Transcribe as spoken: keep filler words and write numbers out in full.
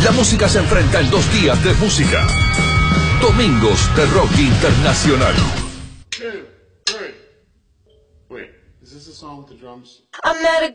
La música se enfrenta en dos días de música. Domingos de Rock Internacional. Two, three. Wait, is this a song with the drums? I'm at a